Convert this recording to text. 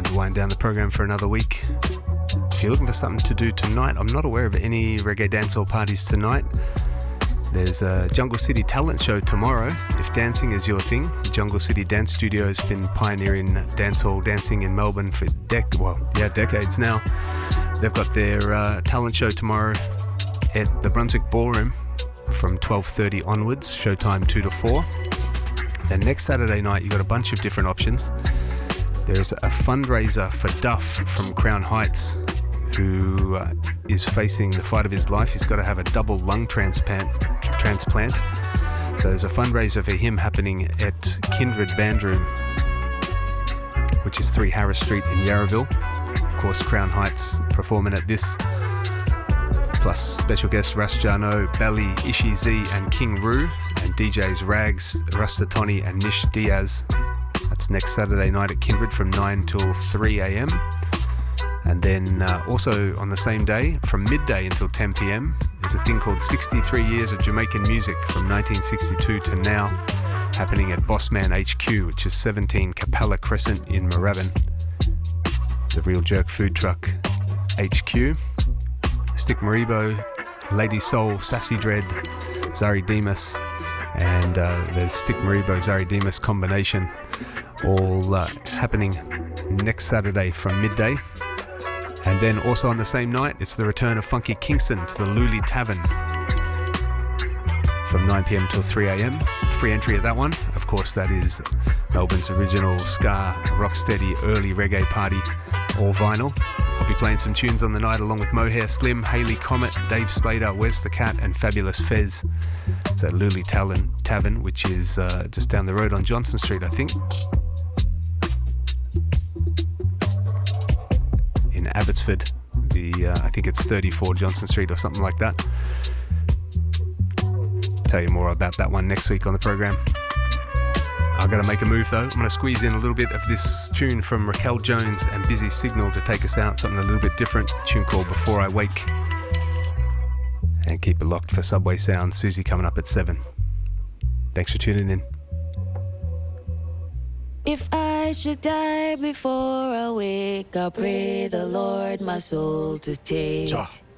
Time to wind down the program for another week. If you're looking for something to do tonight, I'm not aware of any reggae dancehall parties tonight. There's a Jungle City talent show tomorrow, if dancing is your thing. The Jungle City Dance Studio has been pioneering dancehall dancing in Melbourne for decades now. They've got their talent show tomorrow at the Brunswick Ballroom from 12:30 onwards, showtime 2 to 4. Then next Saturday night, you've got a bunch of different options. There's a fundraiser for Duff from Crown Heights, who is facing the fight of his life. He's got to have a double lung transplant. So there's a fundraiser for him happening at Kindred Band Room, which is 3 Harris Street in Yarraville. Of course, Crown Heights performing at this, plus special guests Ras Jarno, Belly, Ishi Z and King Roo, and DJs Rags, Rasta Tony and Nish Diaz. That's next Saturday night at Kindred from 9 till 3 a.m. And then also on the same day, from midday until 10 p.m, there's a thing called 63 Years of Jamaican Music from 1962 to now, happening at Bossman HQ, which is 17 Capella Crescent in Moorabbin. The Real Jerk Food Truck HQ. Stick Maribo, Lady Soul, Sassy Dread, Zari Demas, and there's Stick Maribo, Zari Demas combination, all happening next Saturday from midday. And then also on the same night, it's the return of Funky Kingston to the Luli Tavern from 9 p.m. till 3 a.m. Free entry at that one. Of course, that is Melbourne's original ska, rocksteady, early reggae party, all vinyl. I'll be playing some tunes on the night along with Mohair Slim, Hayley Comet, Dave Slater, Wes the Cat and Fabulous Fez. It's at Luli Tavern, which is just down the road on Johnson Street, I think. In Abbotsford, I think it's 34 Johnson Street or something like that. Tell you more about that one next week on the program. I've got to make a move though. I'm going to squeeze in a little bit of this tune from Raquel Jones and Busy Signal to take us out, something a little bit different, a tune called Before I Wake. And keep it locked for Subway Sound. Susie coming up at 7. Thanks for tuning in. If I should die before I wake, I'll pray the Lord my soul to take.